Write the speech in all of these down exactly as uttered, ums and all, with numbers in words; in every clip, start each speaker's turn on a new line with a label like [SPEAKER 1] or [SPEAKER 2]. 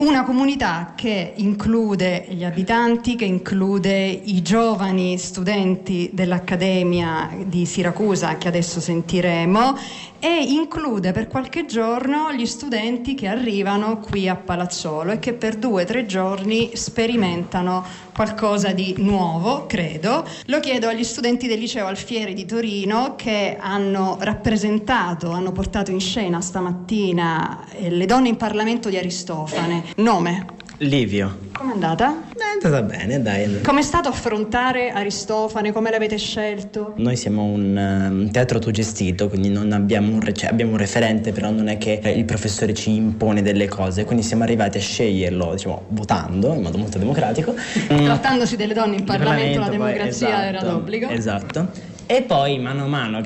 [SPEAKER 1] Una comunità che include gli abitanti, che include i giovani studenti dell'Accademia di Siracusa, che adesso sentiremo, e include per qualche giorno gli studenti che arrivano qui a Palazzolo e che per due o tre giorni sperimentano qualcosa di nuovo, credo. Lo chiedo agli studenti del Liceo Alfieri di Torino, che hanno rappresentato, hanno portato in scena stamattina eh, Le donne in Parlamento di Aristofane. Nome?
[SPEAKER 2] Livio.
[SPEAKER 1] Com'è andata?
[SPEAKER 2] È andata bene, dai.
[SPEAKER 1] Com'è stato affrontare Aristofane? Come l'avete scelto?
[SPEAKER 2] Noi siamo un um, teatro autogestito, quindi non abbiamo un, re- cioè abbiamo un referente, però non è che eh, il professore ci impone delle cose, quindi siamo arrivati a sceglierlo, diciamo, votando in modo molto democratico.
[SPEAKER 1] Trattandosi delle donne in Parlamento, la
[SPEAKER 2] Parlamento,
[SPEAKER 1] democrazia
[SPEAKER 2] poi,
[SPEAKER 1] era
[SPEAKER 2] esatto,
[SPEAKER 1] d'obbligo.
[SPEAKER 2] Esatto. E poi mano a mano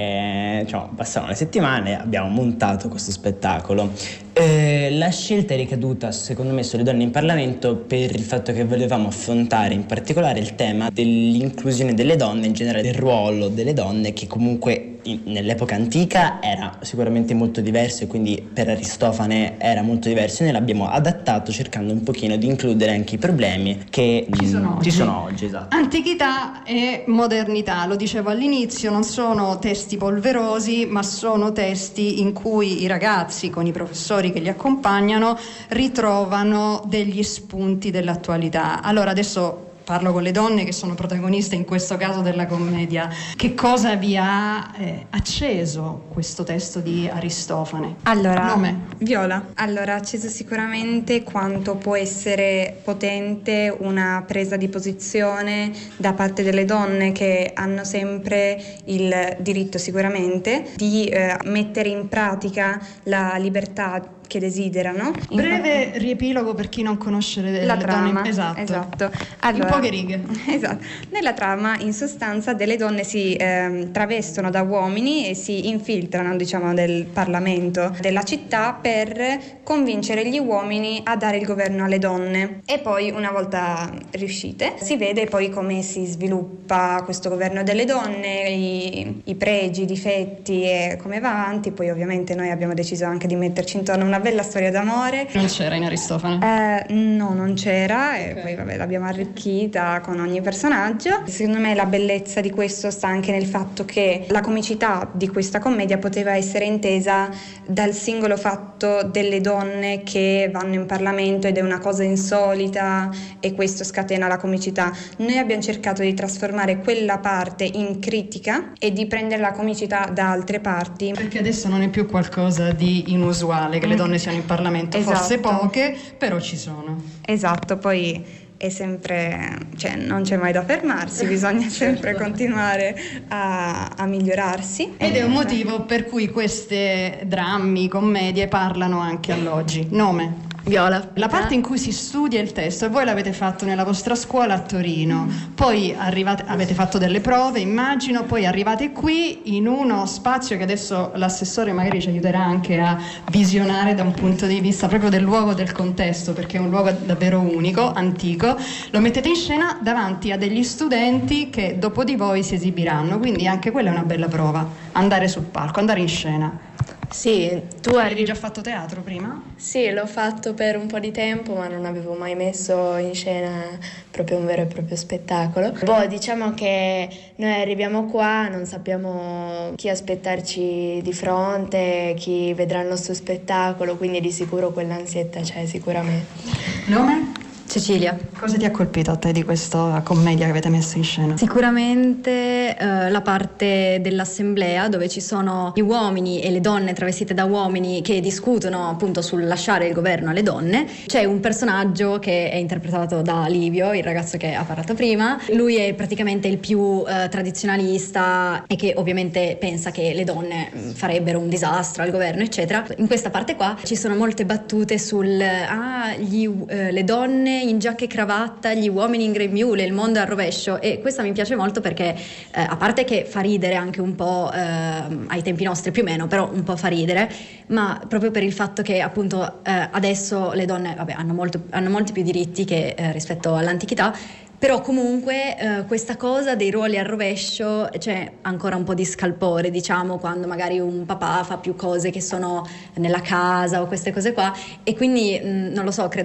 [SPEAKER 2] che diciamo, passavano le settimane abbiamo montato questo spettacolo. Eh, la scelta è ricaduta secondo me sulle donne in Parlamento per il fatto che volevamo affrontare in particolare il tema dell'inclusione delle donne, in generale del ruolo delle donne, che comunque in, nell'epoca antica era sicuramente molto diverso e quindi per Aristofane era molto diverso, e noi l'abbiamo adattato cercando un pochino di includere anche i problemi che
[SPEAKER 1] Ci sono
[SPEAKER 2] mh,
[SPEAKER 1] oggi.
[SPEAKER 2] Ci sono oggi, esatto.
[SPEAKER 1] Antichità e modernità, lo dicevo all'inizio, non sono testi polverosi, ma sono testi in cui i ragazzi, con i professori che li accompagnano, ritrovano degli spunti dell'attualità. Allora adesso parlo con le donne che sono protagoniste in questo caso della commedia. Che cosa vi ha eh, acceso questo testo di Aristofane?
[SPEAKER 3] Allora,
[SPEAKER 1] Nome?
[SPEAKER 3] Viola. Allora, ha acceso sicuramente quanto può essere potente una presa di posizione da parte delle donne, che hanno sempre il diritto sicuramente di eh, mettere in pratica la libertà che desiderano.
[SPEAKER 1] Breve riepilogo per chi non conosce le,
[SPEAKER 3] la
[SPEAKER 1] le
[SPEAKER 3] trama,
[SPEAKER 1] donne. Esatto.
[SPEAKER 3] esatto.
[SPEAKER 1] Allora, in poche righe.
[SPEAKER 3] Esatto. Nella trama, in sostanza, delle donne si ehm, travestono da uomini e si infiltrano, diciamo, nel Parlamento della città per convincere gli uomini a dare il governo alle donne. E poi, una volta riuscite, si vede poi come si sviluppa questo governo delle donne, i, i pregi, i difetti e come va avanti. Poi ovviamente noi abbiamo deciso anche di metterci intorno una bella storia d'amore.
[SPEAKER 1] Non c'era in Aristofane?
[SPEAKER 3] Eh, no, non c'era,
[SPEAKER 1] okay.
[SPEAKER 3] E poi vabbè, l'abbiamo arricchita con ogni personaggio. Secondo me la bellezza di questo sta anche nel fatto che la comicità di questa commedia poteva essere intesa dal singolo fatto delle donne che vanno in Parlamento ed è una cosa insolita, e questo scatena la comicità. Noi abbiamo cercato di trasformare quella parte in critica e di prendere la comicità da altre parti.
[SPEAKER 1] Perché adesso non è più qualcosa di inusuale che le donne siano in Parlamento,
[SPEAKER 3] esatto.
[SPEAKER 1] Forse poche, però ci sono.
[SPEAKER 3] Esatto, poi è sempre, cioè non c'è mai da fermarsi, bisogna sempre continuare a, a migliorarsi.
[SPEAKER 1] Ed è un motivo per cui queste drammi, commedie parlano anche all'oggi. Nome?
[SPEAKER 4] Viola.
[SPEAKER 1] La parte in cui si studia il testo, e voi l'avete fatto nella vostra scuola a Torino, poi arrivate, avete fatto delle prove, immagino, poi arrivate qui in uno spazio che adesso l'assessore magari ci aiuterà anche a visionare da un punto di vista proprio del luogo, del contesto, perché è un luogo davvero unico, antico. Lo mettete in scena davanti a degli studenti che dopo di voi si esibiranno, quindi anche quella è una bella prova, andare sul palco, andare in scena.
[SPEAKER 4] Sì, tu
[SPEAKER 1] Avevi già fatto teatro prima?
[SPEAKER 4] Sì, l'ho fatto per un po' di tempo, ma non avevo mai messo in scena proprio un vero e proprio spettacolo. Boh, diciamo che noi arriviamo qua, non sappiamo chi aspettarci di fronte, chi vedrà il nostro spettacolo, quindi di sicuro quell'ansietta c'è sicuramente.
[SPEAKER 1] Nome?
[SPEAKER 5] Cecilia.
[SPEAKER 1] Cosa ti ha colpito a te di questa commedia che avete messo in scena?
[SPEAKER 5] Sicuramente eh, la parte dell'assemblea dove ci sono gli uomini e le donne travestite da uomini che discutono appunto sul lasciare il governo alle donne. C'è un personaggio che è interpretato da Livio, il ragazzo che ha parlato prima. Lui è praticamente il più eh, tradizionalista e che ovviamente pensa che le donne mh, farebbero un disastro al governo, eccetera. In questa parte qua ci sono molte battute sul ah, gli, eh, le donne in giacca e cravatta, gli uomini in grembiule, il mondo al rovescio, e questa mi piace molto perché eh, a parte che fa ridere anche un po' eh, ai tempi nostri più o meno, però un po' fa ridere, ma proprio per il fatto che appunto eh, adesso le donne vabbè, hanno, molto, hanno molti più diritti che eh, rispetto all'antichità, però comunque eh, questa cosa dei ruoli al rovescio c'è ancora un po' di scalpore, diciamo, quando magari un papà fa più cose che sono nella casa o queste cose qua, e quindi mh, non lo so, credo